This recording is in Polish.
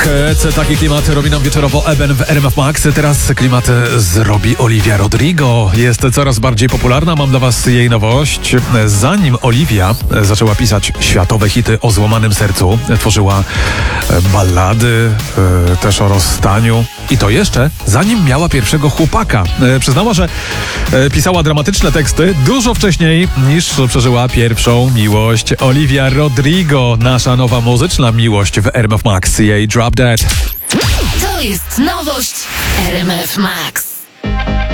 Taki klimat robi nam wieczorowo Eben w RMF Max. Teraz klimat zrobi Olivia Rodrigo. Jest coraz bardziej popularna. Mam dla was jej nowość. Zanim Olivia zaczęła pisać światowe hity o złamanym sercu, tworzyła ballady, też o rozstaniu. I to jeszcze zanim miała pierwszego chłopaka. Przyznała, że pisała dramatyczne teksty dużo wcześniej niż przeżyła pierwszą miłość. Olivia Rodrigo, nasza nowa muzyczna miłość w RMF Max. Jej Drop Dead. To jest nowość RMF Max.